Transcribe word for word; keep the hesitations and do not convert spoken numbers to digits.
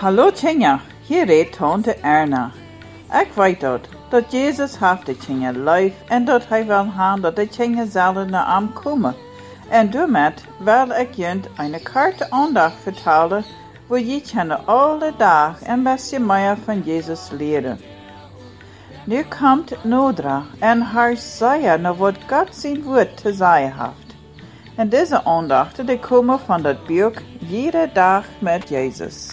Hallo Tjenja, hier redt tante Erna. Ik weet dat, dat Jezus heeft de Tjenja lief en dat hij wil gaan dat de Tjenja zullen naar hem komen. En daarmee wil ik jullie een korte aandacht vertellen, waar je kunnen alle dag een beetje meer van Jezus leren. Nu komt Nodra en haar zeggen naar wat God zijn woord te zeggen heeft. En deze aandachten die komen van dat boek Iedere Dag met Jezus.